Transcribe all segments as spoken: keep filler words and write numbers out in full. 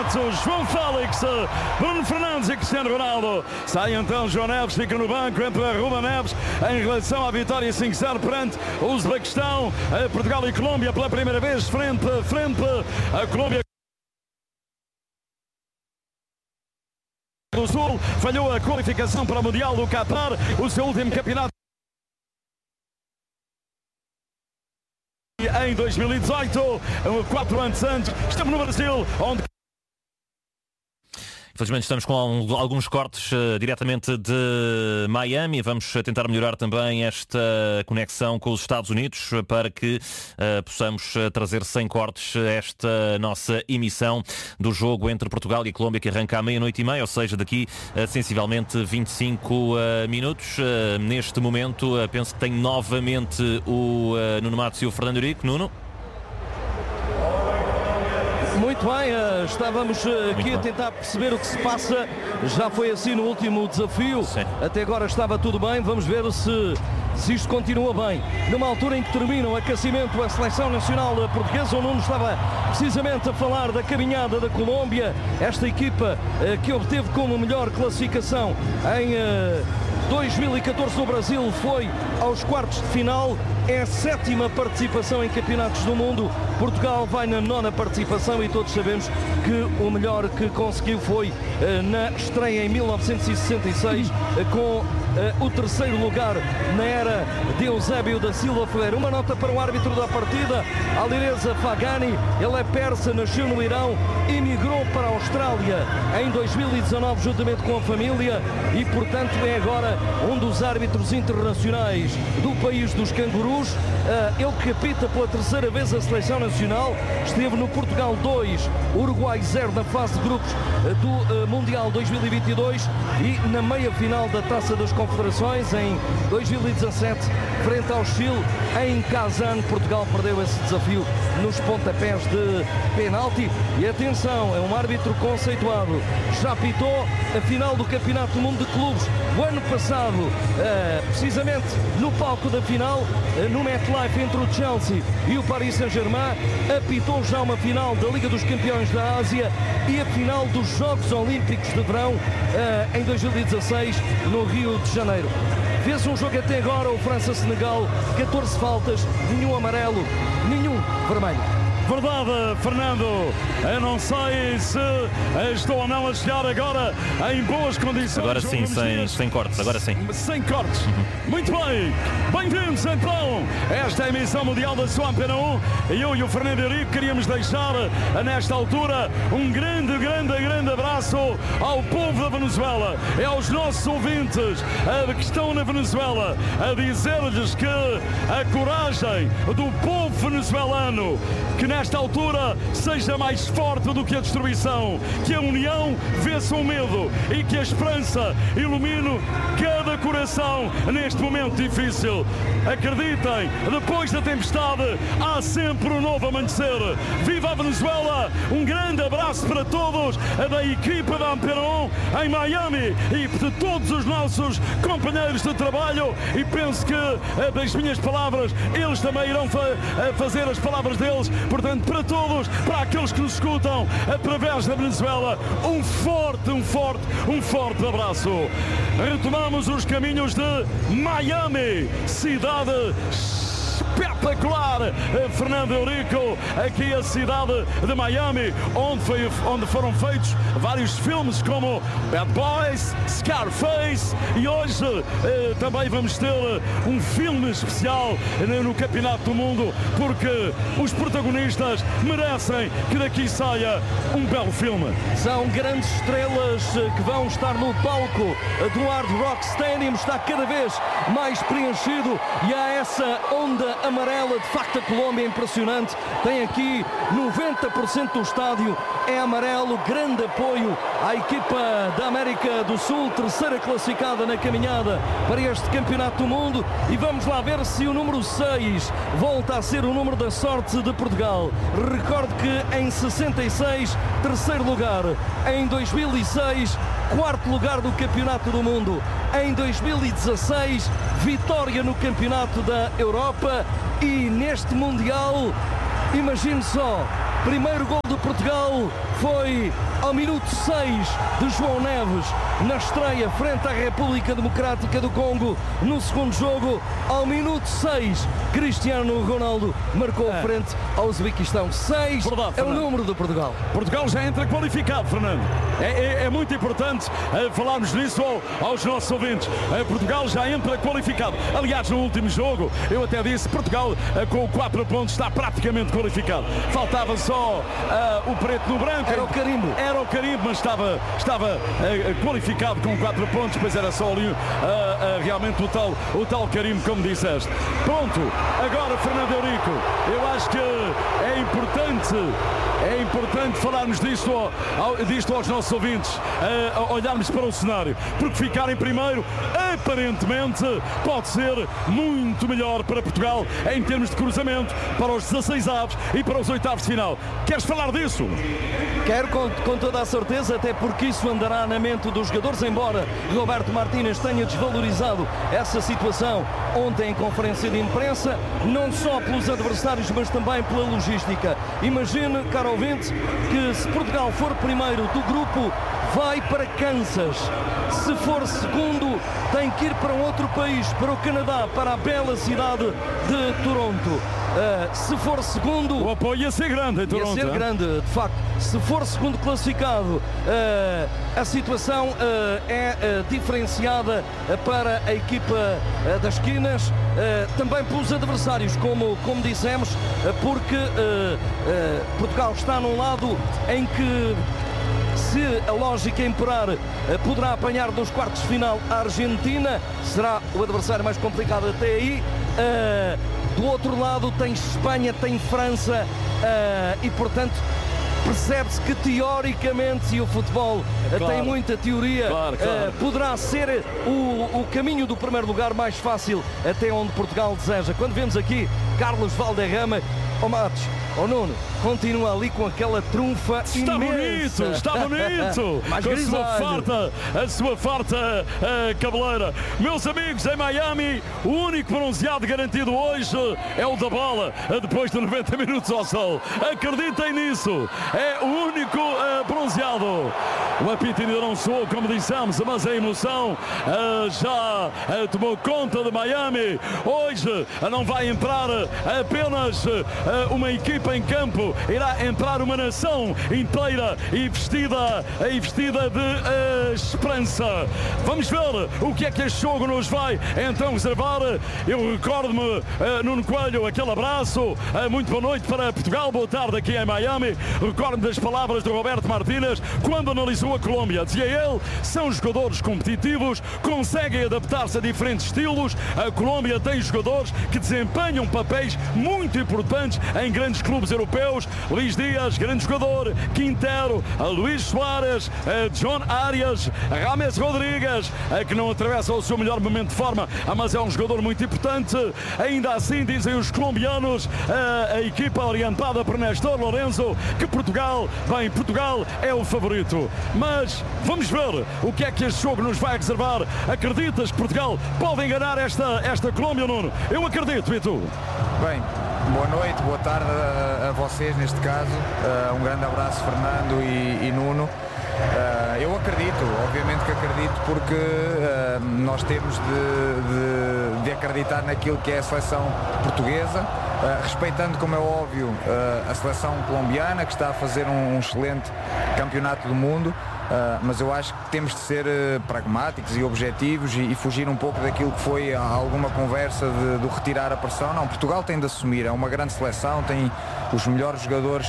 Neto, João Félix, Bruno Fernandes e Cristiano Ronaldo. Sai então João Neves, fica no banco, entra Ruben Neves em relação à vitória cinco zero perante o Uzbequistão. Portugal e Colômbia pela primeira vez frente a frente. A Colômbia do Sul falhou a qualificação para o Mundial do Qatar, o seu último campeonato em dois mil e dezoito, quatro anos antes. Estamos no Brasil, onde Infelizmente estamos com alguns cortes uh, diretamente de Miami. Vamos tentar melhorar também esta conexão com os Estados Unidos para que uh, possamos trazer sem cortes esta nossa emissão do jogo entre Portugal e Colômbia, que arranca à meia-noite e meia, ou seja, daqui uh, sensivelmente vinte e cinco uh, minutos. Uh, neste momento, uh, penso que tenho novamente o uh, Nuno Matos e o Fernando Eurico. Nuno? Muito bem, estávamos aqui a tentar perceber o que se passa. Já foi assim no último desafio. Sim. Até agora estava tudo bem. Vamos ver se, se isto continua bem. Numa altura em que termina o aquecimento, a seleção nacional portuguesa, o Nuno estava precisamente a falar da caminhada da Colômbia. Esta equipa que obteve como melhor classificação em dois mil e catorze no Brasil, foi aos quartos de final. É a sétima participação em campeonatos do mundo. Portugal vai na nona participação e todos sabemos que o melhor que conseguiu foi uh, na estreia em mil novecentos e sessenta e seis, uh, com uh, o terceiro lugar na era de Eusébio da Silva Ferreira. Uma nota para o árbitro da partida, Alireza Fagani. Ele é persa, nasceu no Irão, emigrou para a Austrália em dois mil e dezanove juntamente com a família e, portanto, é agora um dos árbitros internacionais do país dos cangurus. Uh, ele que apita pela terceira vez a seleção nacional, esteve no Portugal dois, Uruguai zero na fase de grupos uh, do uh, Mundial dois mil e vinte e dois e na meia final da Taça das Confederações em dois mil e dezassete, frente ao Chile em Kazan. Portugal perdeu esse desafio nos pontapés de penalti. E atenção, é um árbitro conceituado, já apitou a final do Campeonato do Mundo de Clubes o ano passado, uh, precisamente no palco da final, uh, no MetLife, entre o Chelsea e o Paris Saint-Germain. Apitou já uma final da Liga dos Campeões da Ásia e a final dos Jogos Olímpicos de Verão uh, em dois mil e dezasseis no Rio de Janeiro. Fez um jogo até agora, o França-Senegal, catorze faltas, nenhum amarelo, nenhum vermelho. Verdade, Fernando. Eu não sei se estou ou não a chegar agora em boas condições. Agora sim, sem, sem cortes, agora sim. Sem cortes. Muito bem. Bem-vindos então a esta emissão mundial da sua Antena um. Eu e o Fernando Eurico queríamos deixar nesta altura um grande, grande, grande abraço ao povo da Venezuela e aos nossos ouvintes que estão na Venezuela, a dizer-lhes que a coragem do povo venezuelano, que nesta altura seja mais forte do que a destruição, que a união vença o medo e que a esperança ilumine cada coração neste momento difícil. Acreditem, depois da tempestade há sempre um novo amanhecer. Viva a Venezuela! Um grande abraço para todos da equipa da Antena um em Miami e de todos os nossos companheiros de trabalho, e penso que das minhas palavras eles também irão fa- fazer as palavras deles. Portanto, para todos, para aqueles que nos escutam através da Venezuela, um forte, um forte, um forte abraço. Retomamos os caminhos de Miami, cidade espetacular, Fernando Eurico, aqui a cidade de Miami, onde, foi, onde foram feitos vários filmes como Bad Boys, Scarface, e hoje eh, também vamos ter um filme especial no Campeonato do Mundo, porque os protagonistas merecem que daqui saia um belo filme. São grandes estrelas que vão estar no palco do Hard Rock Stadium, está cada vez mais preenchido e há essa onda amarela. De facto, a Colômbia é impressionante, tem aqui noventa por cento do estádio é amarelo. Grande apoio à equipa da América do Sul, terceira classificada na caminhada para este Campeonato do Mundo, e vamos lá ver se o número seis volta a ser o número da sorte de Portugal. Recordo que em sessenta e seis, terceiro lugar, em dois mil e seis, quarto lugar do Campeonato do Mundo, em dois mil e dezasseis, vitória no Campeonato da Europa, e neste Mundial, imagine só, primeiro gol do Portugal foi ao minuto seis de João Neves na estreia frente à República Democrática do Congo. No segundo jogo, ao minuto seis, Cristiano Ronaldo marcou é. frente ao Uzbequistão. seis é o número do Portugal. Portugal já entra qualificado, Fernando. É, é, é muito importante uh, falarmos disso ao, aos nossos ouvintes. Uh, Portugal já entra qualificado. Aliás, no último jogo, eu até disse, Portugal uh, com quatro pontos está praticamente qualificado. Faltava só uh, o preto no branco. Era o carimbo. Era o carimbo, mas estava, estava uh, qualificado com quatro pontos, pois era só ali uh, uh, realmente o tal, o tal carimbo, como disseste. Pronto, agora Fernando Eurico, eu acho que é importante, é importante falarmos disto, ao, disto aos nossos ouvintes, uh, olharmos para o cenário, porque ficar em primeiro, aparentemente, pode ser muito melhor para Portugal em termos de cruzamento para os dezasseis avos e para os oitavos de final. Queres falar disso? Quero com, com toda a certeza, até porque isso andará na mente dos jogadores, embora Roberto Martínez tenha desvalorizado essa situação ontem em conferência de imprensa, não só pelos adversários, mas também pela logística. Imagine, caro ouvinte, que se Portugal for primeiro do grupo, vai para Kansas. Se for segundo, tem que ir para um outro país, para o Canadá, para a bela cidade de Toronto. Uh, se for segundo, o apoio ia ser grande em Toronto. Ia ser grande, de facto. Se for segundo classificado, uh, a situação uh, é uh, diferenciada uh, para a equipa uh, das esquinas, uh, também pelos adversários, como, como dissemos, uh, porque uh, uh, Portugal está num lado em que, se a lógica imperar, poderá apanhar nos quartos de final a Argentina, será o adversário mais complicado até aí. Uh, do outro lado tem Espanha, tem França uh, e, portanto, percebe-se que teoricamente, e o futebol é claro, tem muita teoria, claro, claro. Uh, poderá ser o, o caminho do primeiro lugar mais fácil até onde Portugal deseja. Quando vemos aqui Carlos Valderrama, ó oh Matos, ó oh Nuno, continua ali com aquela trunfa está imensa. Bonito, está bonito, mais com a sua farta, a sua farta uh, cabeleira. Meus amigos, em Miami, o único bronzeado garantido hoje é o da bola, uh, depois de noventa minutos ao sol. Acreditem nisso, é o único uh, bronzeado. O apito ainda não soou, como dissemos, mas a emoção uh, já uh, tomou conta de Miami. Hoje uh, não vai entrar uh, apenas uh, uma equipa em campo, irá entrar uma nação inteira e vestida, e vestida de uh, esperança. Vamos ver o que é que este jogo nos vai então reservar. Eu recordo-me, uh, Nuno Coelho, aquele abraço, uh, muito boa noite para Portugal, boa tarde aqui em Miami. Recordo-me das palavras do Roberto Martínez quando analisou a Colômbia. Dizia ele, são jogadores competitivos, conseguem adaptar-se a diferentes estilos. A Colômbia tem jogadores que desempenham papéis muito importantes em grandes clubes europeus. Luís Dias, grande jogador, Quintero, Luís Soares, John Arias, Rames Rodrigues, que não atravessa o seu melhor momento de forma, mas é um jogador muito importante. Ainda assim, dizem os colombianos, a equipa orientada por Néstor Lourenço, que Portugal, bem, Portugal é o favorito. Mas vamos ver o que é que este jogo nos vai reservar. Acreditas que Portugal pode enganar esta, esta Colômbia, Nuno? Eu acredito, e tu? Bem, boa noite, boa tarde a, a vocês neste caso. Uh, um grande abraço, Fernando e, e Nuno. Uh, eu acredito, obviamente que acredito, porque uh, nós temos de, de, de acreditar naquilo que é a seleção portuguesa, uh, respeitando, como é óbvio, uh, a seleção colombiana, que está a fazer um, um excelente campeonato do mundo. Uh, mas eu acho que temos de ser uh, pragmáticos e objetivos e, e fugir um pouco daquilo que foi alguma conversa de, de retirar a pressão. Não, Portugal tem de assumir, é uma grande seleção, tem os melhores jogadores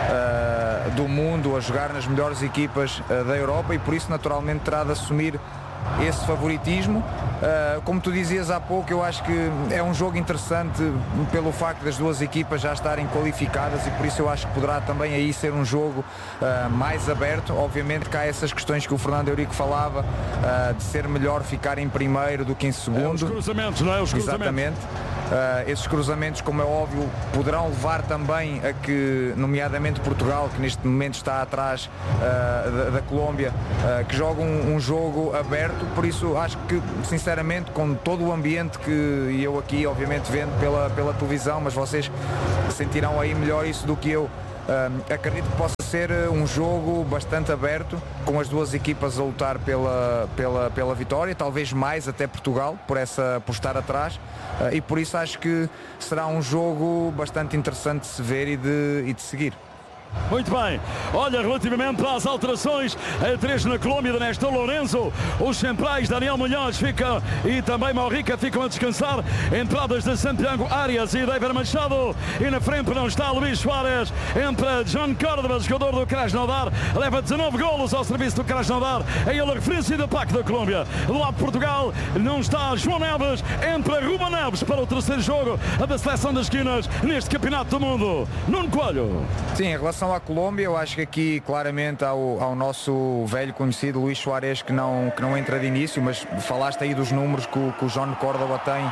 uh, do mundo a jogar nas melhores equipas uh, da Europa e por isso naturalmente terá de assumir esse favoritismo. Uh, como tu dizias há pouco, eu acho que é um jogo interessante pelo facto das duas equipas já estarem qualificadas e por isso eu acho que poderá também aí ser um jogo uh, mais aberto. Obviamente que há essas questões que o Fernando Eurico falava, uh, de ser melhor ficar em primeiro do que em segundo. É, os cruzamentos, não é? Os cruzamentos. Exatamente. Uh, esses cruzamentos, como é óbvio, poderão levar também a que, nomeadamente Portugal, que neste momento está atrás uh, da, da Colômbia, uh, que joga um, um jogo aberto. Por isso acho que, sinceramente, com todo o ambiente que eu aqui obviamente vendo pela, pela televisão, mas vocês sentirão aí melhor isso do que eu, Uh, acredito que possa ser um jogo bastante aberto, com as duas equipas a lutar pela, pela, pela vitória, talvez mais até Portugal, por, essa, por estar atrás, uh, e por isso acho que será um jogo bastante interessante de se ver e de, e de seguir. Muito bem, olha, relativamente às alterações, a três na Colômbia de Néstor Lourenço, os centrais Daniel Munhoz fica e também Maurica ficam a descansar, entradas de Santiago Arias e David Machado, e na frente não está Luís Soares, entra John Córdoba, jogador do Krasnodar, leva dezanove golos ao serviço do Krasnodar, é ele a referência do P A C da Colômbia. Do lado de Portugal não está João Neves, entra Ruben Neves para o terceiro jogo da seleção das esquinas neste Campeonato do Mundo. Nuno Coelho. Sim, em relação à Colômbia, eu acho que aqui claramente ao, ao nosso velho conhecido Luís Soares, que não, que não entra de início, mas falaste aí dos números que o, que o John Córdoba tem uh,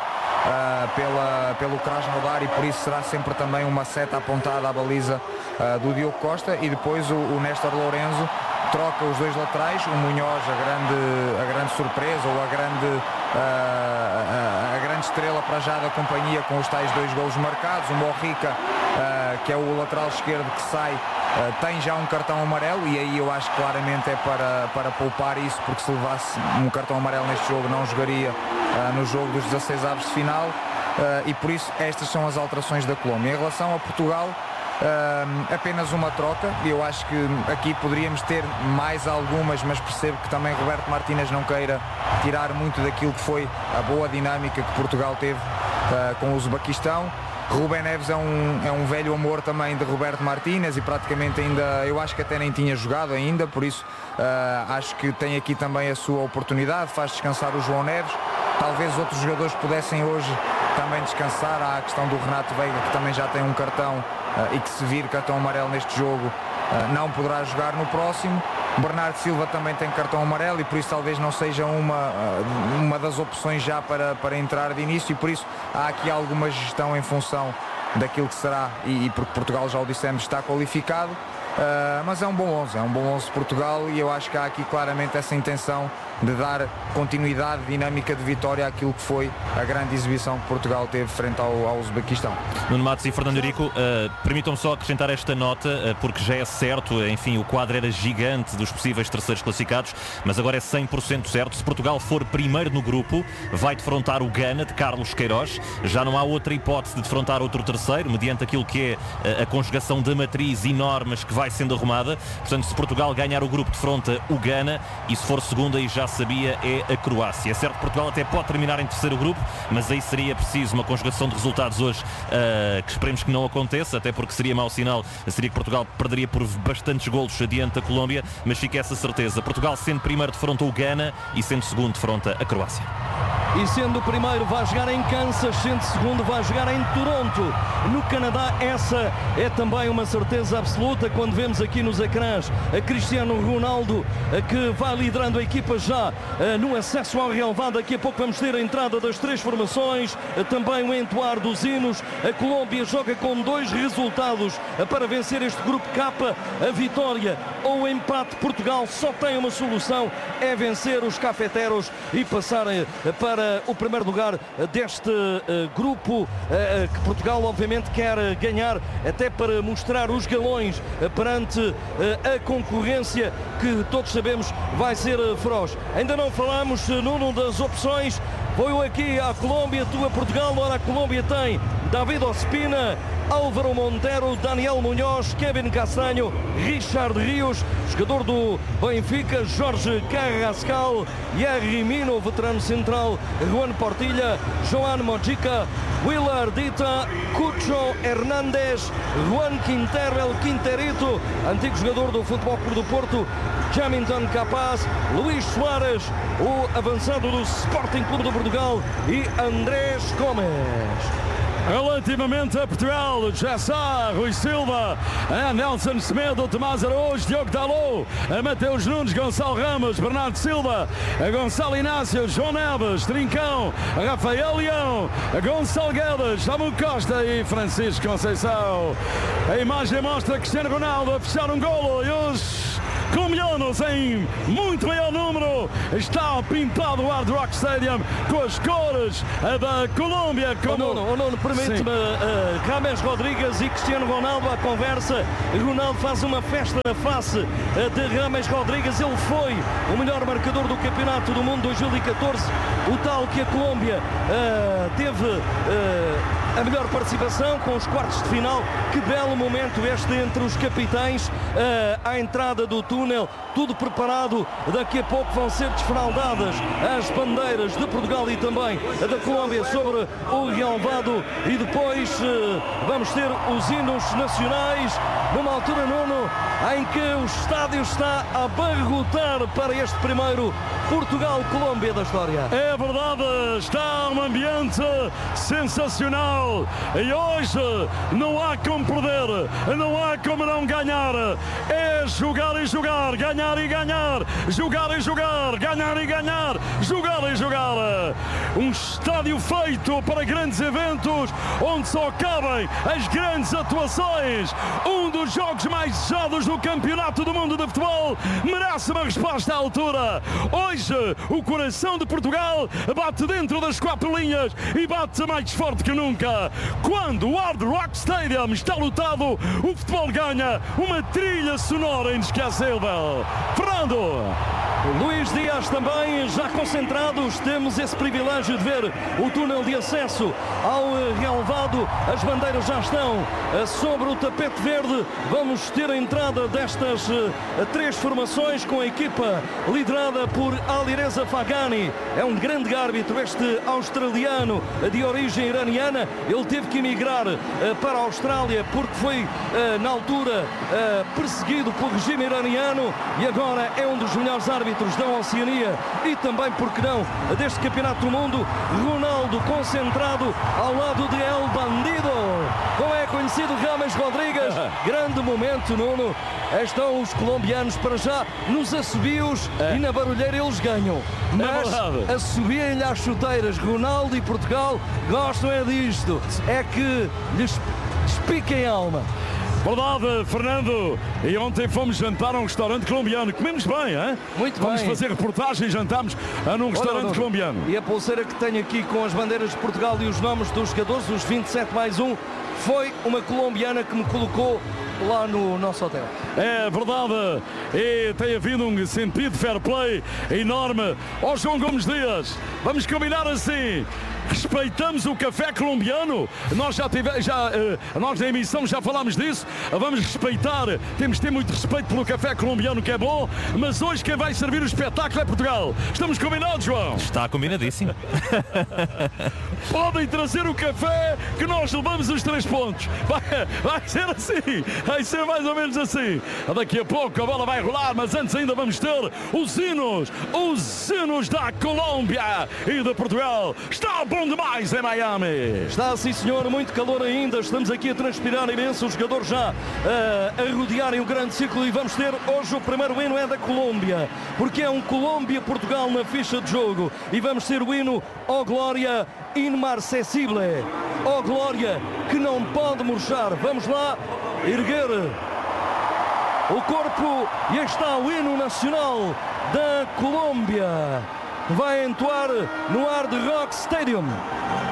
pela, pelo Krasnodar, e por isso será sempre também uma seta apontada à baliza uh, do Diogo Costa, e depois o, o Néstor Lourenço troca os dois laterais, o Munhoz a grande, a grande surpresa, ou a grande, uh, a, a grande estrela para já da companhia, com os tais dois golos marcados, o Maurica, uh, que é o lateral esquerdo que sai, uh, tem já um cartão amarelo, e aí eu acho que claramente é para, para poupar isso, porque se levasse um cartão amarelo neste jogo não jogaria uh, no jogo dos dezasseis avos de final, uh, e por isso estas são as alterações da Colômbia. Em relação a Portugal, Uh, apenas uma troca, e eu acho que aqui poderíamos ter mais algumas, mas percebo que também Roberto Martínez não queira tirar muito daquilo que foi a boa dinâmica que Portugal teve uh, com o Uzbequistão. Ruben Neves é um, é um velho amor também de Roberto Martínez, e praticamente ainda, eu acho que até nem tinha jogado ainda, por isso uh, acho que tem aqui também a sua oportunidade, faz descansar o João Neves. Talvez outros jogadores pudessem hoje também descansar. Há a questão do Renato Veiga, que também já tem um cartão uh, e que, se vir cartão amarelo neste jogo, uh, não poderá jogar no próximo. Bernardo Silva também tem cartão amarelo, e por isso talvez não seja uma, uh, uma das opções já para, para entrar de início, e por isso há aqui alguma gestão em função daquilo que será, e, e porque Portugal, já o dissemos, está qualificado. Uh, mas é um bom onze, é um bom onze de Portugal, e eu acho que há aqui claramente essa intenção de dar continuidade, dinâmica de vitória àquilo que foi a grande exibição que Portugal teve frente ao, ao Uzbequistão. Nuno Matos e Fernando Eurico, uh, permitam-me só acrescentar esta nota, uh, porque já é certo, enfim, o quadro era gigante dos possíveis terceiros classificados, mas agora é cem por cento certo. Se Portugal for primeiro no grupo, vai defrontar o Gana de Carlos Queiroz. Já não há outra hipótese de defrontar outro terceiro, mediante aquilo que é uh, a conjugação da matriz e normas que vai sendo arrumada. Portanto, se Portugal ganhar o grupo, defronta o Gana, e se for segundo, aí já sabia, é a Croácia. É certo que Portugal até pode terminar em terceiro grupo, mas aí seria preciso uma conjugação de resultados hoje uh, que esperemos que não aconteça, até porque seria mau sinal, seria que Portugal perderia por bastantes golos adiante da Colômbia, mas fica essa certeza. Portugal, sendo primeiro, defronta o Gana, e sendo segundo, defronta a Croácia. E sendo o primeiro, vai jogar em Kansas, sendo segundo, vai jogar em Toronto, no Canadá. Essa é também uma certeza absoluta quando vemos aqui nos ecrãs a Cristiano Ronaldo, que vai liderando a equipa já no acesso ao relevado. Daqui a pouco vamos ter a entrada das três formações, também o entoar dos hinos. A Colômbia joga com dois resultados para vencer este grupo K, a vitória ou o empate. Portugal só tem uma solução, é vencer os cafeteros e passar para o primeiro lugar deste uh, grupo, uh, que Portugal obviamente quer ganhar, até para mostrar os galões uh, perante uh, a concorrência, que todos sabemos vai ser uh, feroz. Ainda não falamos, uh, Nuno, das opções. Foi aqui a Colômbia, tu a Portugal. Ora, a Colômbia tem David Ospina, Álvaro Montero, Daniel Munhoz, Kevin Castanho, Richard Rios, jogador do Benfica, Jorge Carrascal, Yerry Mino, veterano central, Juan Portilla, Joan Mojica, Willer Dita, Cucho Hernández, Juan Quintero, Quinterito, antigo jogador do Futebol Clube do Porto, Jamington Capaz, Luís Soares, o avançado do Sporting Clube de Portugal, e Andrés Gomes. Relativamente a Portugal, Jessá, Rui Silva, Nelson Semedo, Tomás Araújo, Diogo Dalot, Mateus Nunes, Gonçalo Ramos, Bernardo Silva, Gonçalo Inácio, João Neves, Trincão, Rafael Leão, Gonçalo Guedes, Samu Costa e Francisco Conceição. A imagem mostra Cristiano Ronaldo a fechar um golo, e os colombianos em muito maior número. Está pintado o Hard Rock Stadium com as cores da Colômbia. Como... Oh, Nuno, oh, Nuno, permite-me, uh, James Rodrigues e Cristiano Ronaldo à conversa. Ronaldo faz uma festa na face uh, de James Rodrigues. Ele foi o melhor marcador do Campeonato do Mundo dois mil e catorze, o tal que a Colômbia uh, teve uh, a melhor participação com os quartos de final. Que belo momento este entre os capitães, uh, à entrada do túnel, tudo preparado. Daqui a pouco vão ser desfraldadas as bandeiras de Portugal e também da Colômbia sobre o relvado, e depois uh, vamos ter os hinos nacionais numa altura, Nuno, em que o estádio está a barrotar para este primeiro Portugal-Colômbia da história. É verdade, está um ambiente sensacional e hoje não há como perder, não há como não ganhar. É jogar e jogar, ganhar e ganhar, jogar e jogar, ganhar e ganhar, jogar e jogar. Um estádio feito para grandes eventos, onde só cabem as grandes atuações. Um dos jogos mais desejados do Campeonato do Mundo de Futebol merece uma resposta à altura. Hoje o coração de Portugal bate dentro das quatro linhas e bate mais forte que nunca. Quando o Hard Rock Stadium está lotado, o futebol ganha uma trilha sonora inesquecível. Fernando! Luís Dias também já concentrados. Temos esse privilégio de ver o túnel de acesso ao relvado. As bandeiras já estão sobre o tapete verde. Vamos ter a entrada destas três formações com a equipa liderada por Alireza Fagani. É um grande árbitro este australiano de origem iraniana. Ele teve que emigrar para a Austrália porque foi na altura perseguido pelo regime iraniano e agora é um dos melhores árbitros da Oceania e também, porque não, deste Campeonato do Mundo. Ronaldo concentrado ao lado de El Bandido, como é conhecido James Rodrigues. Grande momento, Nuno. Estão os colombianos para já nos assobios é. E na barulheira eles ganham, mas é assobiem-lhe às chuteiras. Ronaldo e Portugal gostam é disto, é que lhes despiquem a alma. Verdade, Fernando. E ontem fomos jantar a um restaurante colombiano. Comemos bem, hein? Muito fomos bem. Fomos fazer reportagem e jantámos num restaurante Olha, colombiano. E a pulseira que tenho aqui com as bandeiras de Portugal e os nomes dos jogadores, os vinte e sete mais um, foi uma colombiana que me colocou lá no nosso hotel. É verdade. E tem havido um sentido de fair play enorme. Ó oh, João Gomes Dias, vamos combinar assim. Respeitamos o café colombiano. Nós já tivemos, já, uh, nós na emissão já falámos disso. Vamos respeitar, temos de ter muito respeito pelo café colombiano, que é bom, mas hoje quem vai servir o espetáculo é Portugal. Estamos combinados, João? Está combinadíssimo. Podem trazer o café que nós levamos os três pontos. Vai, vai ser assim, vai ser mais ou menos assim. Daqui a pouco a bola vai rolar, mas antes ainda vamos ter os hinos, os hinos da Colômbia e de Portugal. Está bom demais em Miami. Está sim, senhor, muito calor ainda. Estamos aqui a transpirar imenso. Os jogadores já uh, a rodearem o grande círculo e vamos ter hoje o primeiro hino é da Colômbia, porque é um Colômbia-Portugal na ficha de jogo. E vamos ter o hino Ó Glória Inmarcesible. Ó Glória que não pode murchar. Vamos lá erguer o corpo e aí está o hino nacional da Colômbia. Vai entoar no Hard Rock Stadium.